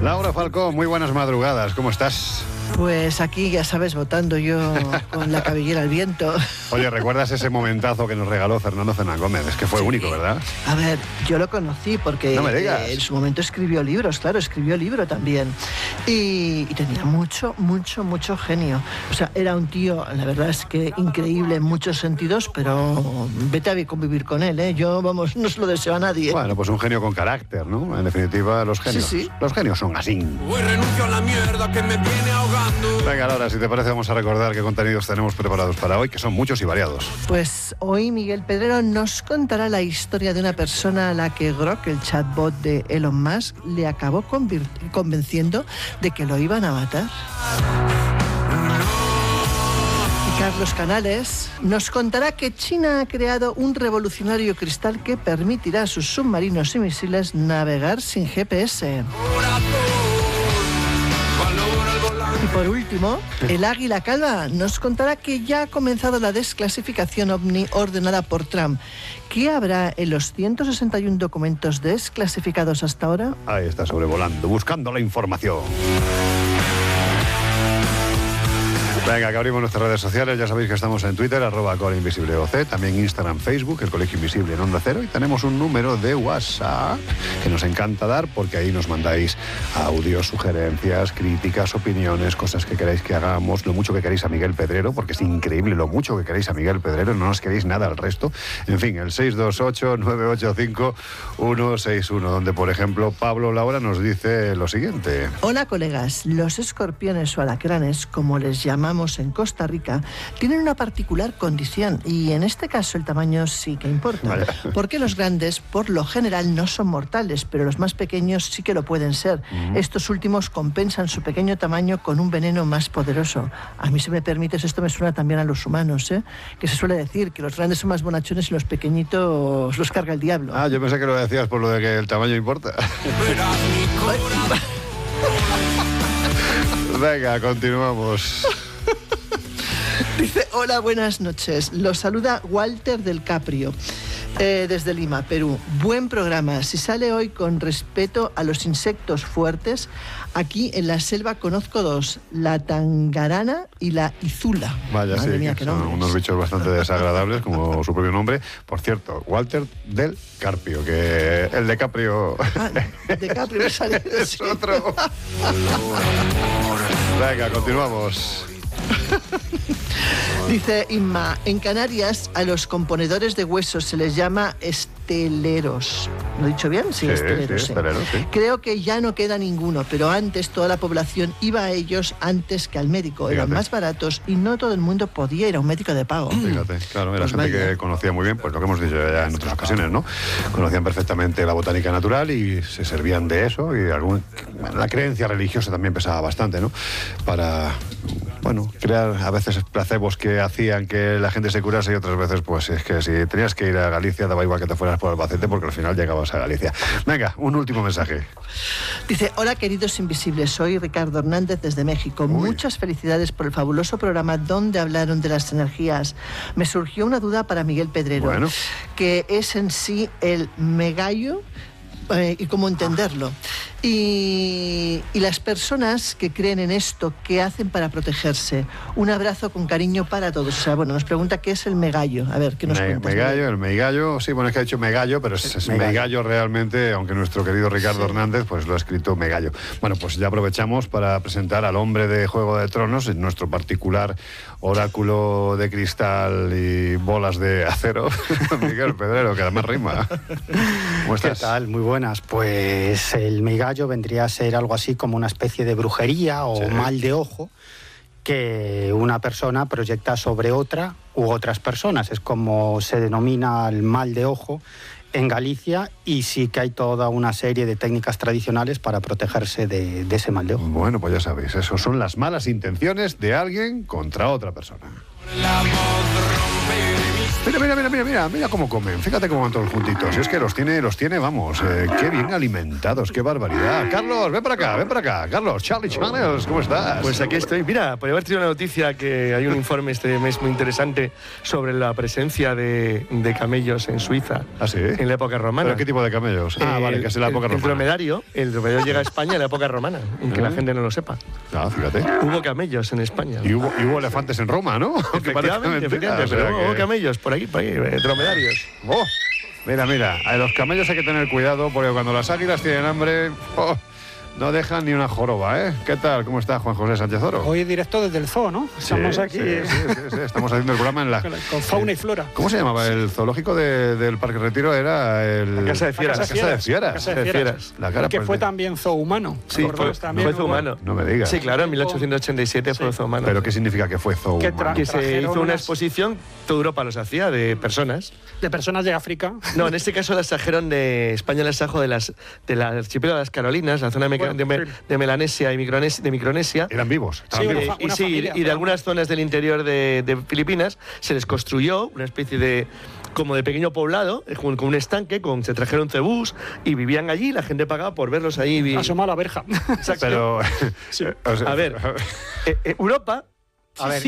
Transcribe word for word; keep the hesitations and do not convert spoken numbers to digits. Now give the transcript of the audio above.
Laura Falcón, muy buenas madrugadas, ¿cómo estás? Pues aquí, ya sabes, votando yo con la cabellera al viento. Oye, ¿recuerdas ese momentazo que nos regaló Fernando Fernández Gómez? Es que fue sí. único, ¿verdad? A ver, yo lo conocí porque no me digas. Eh, en su momento escribió libros, claro, escribió libro también. Y, y tenía mucho, mucho, mucho genio. O sea, era un tío, la verdad es que increíble en muchos sentidos, pero vete a convivir con él, ¿eh? Yo, vamos, no se lo deseo a nadie. Bueno, pues un genio con carácter, ¿no? En definitiva, los genios. Sí, sí. Los genios son así. Hoy renuncio a la mierda que me viene ahogando. Venga, Laura, si te parece, vamos a recordar qué contenidos tenemos preparados para hoy, que son muchos y variados. Pues hoy Miguel Pedrero nos contará la historia de una persona a la que Grok, el chatbot de Elon Musk, le acabó convenciendo de que lo iban a matar. Y Carlos Canales nos contará que China ha creado un revolucionario cristal que permitirá a sus submarinos y misiles navegar sin G P S. Y por último, el Águila Calva nos contará que ya ha comenzado la desclasificación ovni ordenada por Trump. ¿Qué habrá en los ciento sesenta y uno documentos desclasificados hasta ahora? Ahí está sobrevolando, buscando la información. Venga, que abrimos nuestras redes sociales. Ya sabéis que estamos en Twitter, arroba Cole Invisible O C, también Instagram, Facebook, el Colegio Invisible en Onda Cero, y tenemos un número de WhatsApp que nos encanta dar porque ahí nos mandáis audios, sugerencias, críticas, opiniones, cosas que queréis que hagamos, lo mucho que queréis a Miguel Pedrero, porque es increíble lo mucho que queréis a Miguel Pedrero, no nos queréis nada al resto. En fin, el seis dos ocho, nueve ocho cinco, uno seis uno, donde, por ejemplo, Pablo Laura nos dice lo siguiente. Hola, colegas. Los escorpiones o alacranes, como les llamamos en Costa Rica, tienen una particular condición y en este caso el tamaño sí que importa. Vale. Porque los grandes por lo general no son mortales, pero los más pequeños sí que lo pueden ser. Uh-huh. Estos últimos compensan su pequeño tamaño con un veneno más poderoso. A mí, si me permites, esto me suena también a los humanos, ¿eh? Que se suele decir que los grandes son más bonachones y los pequeñitos los carga el diablo. Ah, yo pensé que lo decías por lo de que el tamaño importa. Venga, continuamos. Dice, hola, buenas noches. Los saluda Walter del Caprio, eh, desde Lima, Perú. Buen programa. Si sale hoy con respeto a los insectos fuertes, aquí en la selva conozco dos, la tangarana y la izula. Vaya, Madre sí, mía, que son nombres. Unos bichos bastante desagradables, como su propio nombre. Por cierto, Walter del Carpio, que el de Caprio... Ah, de Caprio me sale es sí. otro. Venga, continuamos. Dice Inma, en Canarias a los componedores de huesos se les llama esteleros. ¿Lo he dicho bien? Sí, sí esteleros. Sí, sí. Estelero, sí. Creo que ya no queda ninguno, pero antes toda la población iba a ellos antes que al médico. Fíjate. Eran más baratos y no todo el mundo podía ir a un médico de pago. Fíjate, claro, era pues gente vaya. que conocía muy bien, pues lo que hemos dicho ya en otras ocasiones, ¿no? Conocían perfectamente la botánica natural y se servían de eso, y algún, la creencia religiosa también pesaba bastante, ¿no? Para, bueno, crear a veces placebos que hacían que la gente se curase, y otras veces, pues es que si tenías que ir a Galicia, daba igual que te fueras por Albacete, porque al final llegabas a Galicia. Venga, un último mensaje. Dice, hola queridos invisibles, soy Ricardo Hernández desde México. Uy. Muchas felicidades por el fabuloso programa donde hablaron de las energías. Me surgió una duda para Miguel Pedrero, bueno. que es en sí el megallo eh, y cómo entenderlo. Y, y las personas que creen en esto, ¿qué hacen para protegerse? Un abrazo con cariño para todos. O sea, bueno, nos pregunta qué es el megallo. A ver, ¿qué nos Me, cuentas? Megallo, el meigallo, sí, bueno, es que ha dicho megallo, pero es, es megallo. megallo realmente, aunque nuestro querido Ricardo sí. Hernández, pues lo ha escrito megallo. Bueno, pues ya aprovechamos para presentar al hombre de Juego de Tronos, en nuestro particular oráculo de cristal y bolas de acero, Miguel Pedrero, que además rima. ¿Cómo estás? ¿Qué tal? Muy buenas. Pues el megallo vendría a ser algo así como una especie de brujería o sí. mal de ojo que una persona proyecta sobre otra u otras personas. Es como se denomina el mal de ojo en Galicia, y sí que hay toda una serie de técnicas tradicionales para protegerse de, de ese mal de ojo. Bueno, pues ya sabéis, eso son las malas intenciones de alguien contra otra persona. La voz rompe mis Mira, mira, mira, mira, mira, mira cómo comen. Fíjate cómo van todos juntitos. Y es que los tiene, los tiene, vamos, eh, qué bien alimentados, qué barbaridad. Carlos, ven para acá, ven para acá. Carlos, Charlie Channels, ¿cómo estás? Pues aquí estoy. Mira, podría haber tenido una noticia que hay un informe este mes muy interesante sobre la presencia de, de camellos en Suiza. ¿Ah, sí? En la época romana. ¿Pero qué tipo de camellos? Ah, El- vale, que es en la época el, el romana. dromedario, el dromedario llega a España en la época romana, aunque la gente no lo sepa. Ah, fíjate. Hubo camellos en España. Y hubo, y hubo elefantes en Roma, ¿no? Aunque parezca Efectivamente, mentira, efectivamente, o sea pero hubo que- camellos por aquí, por ahí, eh, dromedarios. Oh, mira, mira, a los camellos hay que tener cuidado porque cuando las águilas tienen hambre, oh, no dejan ni una joroba, ¿eh? ¿Qué tal? ¿Cómo está Juan José Sánchez Oro? Hoy directo desde el zoo, ¿no? Estamos Sí, aquí sí, sí, sí, sí, estamos haciendo el programa en la... con, con fauna y flora. ¿Cómo se llamaba? El zoológico de- del Parque Retiro era el... La Casa de Fieras. La Casa de Fieras. La Casa de De Fieras. Fieras. La cara que pues fue de- también zoo humano. Sí, fue, ¿Recordáis también? fue zoo humano. No me digas. Sí, claro, en mil ochocientos ochenta y siete fue zoo humano. ¿Pero qué significa que fue zoo Que humano? tra- Que se trajeron hizo una unas- exposición, toda Europa los hacía, de personas. De personas de África. No, en este caso las trajeron de España, las trajo de las del archipiélago de las Carolinas, la zona de, Meca- Bueno, de, Me- sí. de Melanesia y Micronesia, de Micronesia. Eran vivos. estaban Sí, vivos. Eh, una fa- y sí, familia, y de pero- algunas zonas del interior de, de Filipinas se les construyó una especie de como de pequeño poblado, eh, con, con un estanque, con, se trajeron cebús y vivían allí, la gente pagaba por verlos ahí. vi- Asoma a la verja. Exacto. Pero... Sí. o sea, A ver, eh, eh, Europa A ver,